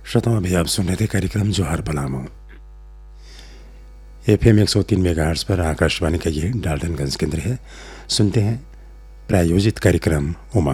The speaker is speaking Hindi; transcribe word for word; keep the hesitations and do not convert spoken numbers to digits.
श्रोताओं, अभी आप सुन रहे थे कार्यक्रम जोहार पलामू एफ एम एक सौ तीन मेगाहर्ट्ज़ पर आकाशवाणी का ये डाल्टनगंज केंद्र है। सुनते हैं प्रायोजित कार्यक्रम उमंग।